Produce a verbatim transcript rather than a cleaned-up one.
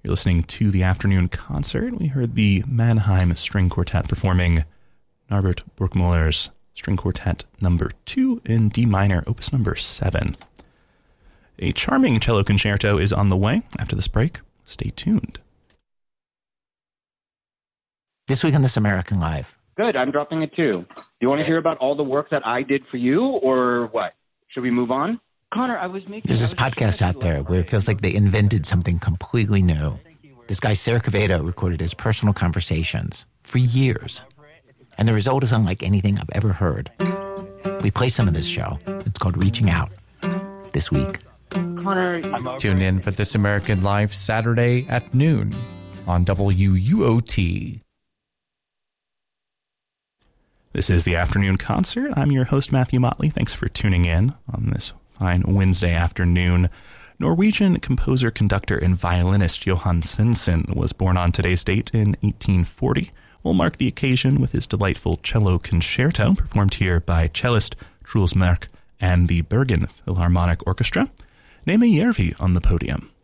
You're listening to the afternoon concert. We heard the Mannheim String Quartet performing Norbert Burgmüller's String Quartet number two in D minor, opus number seven. A charming cello concerto is on the way. After this break, stay tuned. This week on This American Life. Good, I'm dropping it too. Do you want to hear about all the work that I did for you, or what? Should we move on? Connor, I was making... There's this podcast out there where it feels like they invented something completely new. This guy, Sarah Quevedo, recorded his personal conversations for years. And the result is unlike anything I've ever heard. We play some of this show. It's called Reaching Out. This week. Connor, tune in for This American Life Saturday at noon on W U O T. This is the afternoon concert. I'm your host, Matthew Motley. Thanks for tuning in on this fine Wednesday afternoon. Norwegian composer, conductor, and violinist Johan Svendsen was born on today's date in eighteen forty. We'll mark the occasion with his delightful cello concerto, performed here by cellist Truls Mørk and the Bergen Philharmonic Orchestra. Neme Järvi on the podium.